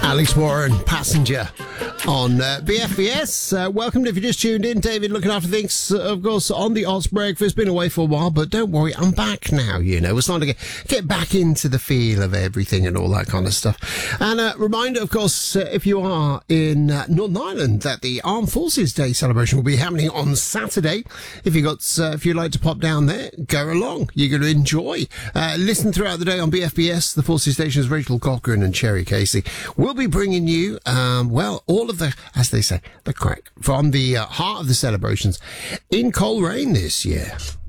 Alex Warren, Passenger on BFBS. Welcome if you just tuned in. David looking after things, of course, on the Oz Breakfast. Been away for a while, but don't worry, I'm back now, you know. We're starting to get back into the feel of everything and all that kind of stuff. And a reminder, of course, if you are in Northern Ireland, that the Armed Forces Day celebration will be happening on Saturday. If you'd like to pop down there, go along. You're going to enjoy. Listen throughout the day on BFBS. The Forces Stations, Rachel Cochran and Cherry Casey will be bringing you, all of the, as they say, the crack from the heart of the celebrations in Coleraine this year.